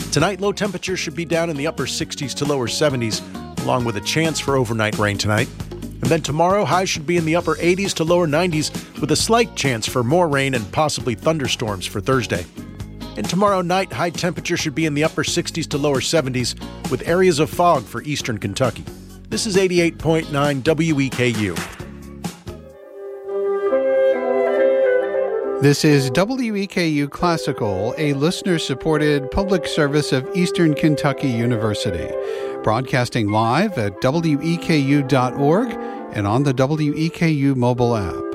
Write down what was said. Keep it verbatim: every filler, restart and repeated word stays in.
Tonight, low temperatures should be down in the upper sixties to lower seventies, along with a chance for overnight rain tonight. And then tomorrow, highs should be in the upper eighties to lower nineties, with a slight chance for more rain and possibly thunderstorms for Thursday. And tomorrow night, high temperature should be in the upper sixties to lower seventies, with areas of fog for eastern Kentucky. This is eighty-eight point nine W E K U. This is W E K U Classical, a listener-supported public service of Eastern Kentucky University, broadcasting live at W E K U dot org and on the W E K U mobile app.